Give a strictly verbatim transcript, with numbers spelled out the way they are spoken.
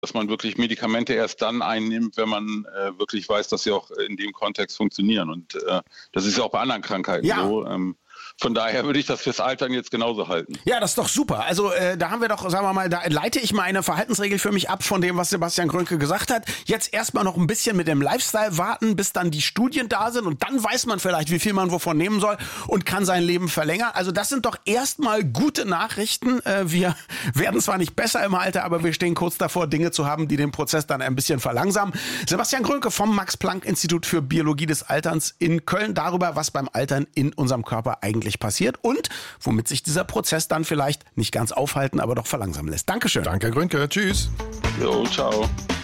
dass man wirklich Medikamente erst dann einnimmt, wenn man äh, wirklich weiß, dass sie auch in dem Kontext funktionieren. Und äh, das ist ja auch bei anderen Krankheiten ja. so. Ähm, Von daher würde ich das fürs Altern jetzt genauso halten. Ja, das ist doch super. Also äh, da haben wir doch, sagen wir mal, da leite ich mal eine Verhaltensregel für mich ab von dem, was Sebastian Grünke gesagt hat. Jetzt erstmal noch ein bisschen mit dem Lifestyle warten, bis dann die Studien da sind und dann weiß man vielleicht, wie viel man wovon nehmen soll und kann sein Leben verlängern. Also das sind doch erstmal gute Nachrichten. Äh, wir werden zwar nicht besser im Alter, aber wir stehen kurz davor, Dinge zu haben, die den Prozess dann ein bisschen verlangsamen. Sebastian Grünke vom Max-Planck-Institut für Biologie des Alterns in Köln darüber, was beim Altern in unserem Körper eigentlich passiert und womit sich dieser Prozess dann vielleicht nicht ganz aufhalten, aber doch verlangsamen lässt. Dankeschön. Danke, Grünke. Tschüss. Jo, ciao.